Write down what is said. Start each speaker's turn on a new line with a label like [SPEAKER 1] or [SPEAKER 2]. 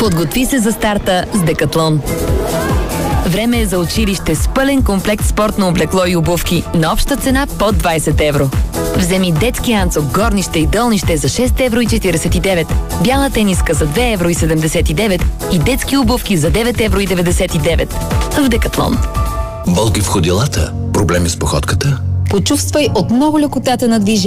[SPEAKER 1] Подготви се за старта с Декатлон. Време е за училище с пълен комплект спортно облекло и обувки на обща цена под 20 евро. Вземи детски анцук, горнище и долнище за 6,49 евро, бяла тениска за 2,79 евро и детски обувки за 9,99 евро. В Декатлон.
[SPEAKER 2] Болки в ходилата? Проблеми с походката?
[SPEAKER 3] Почувствай отново лекотата на движение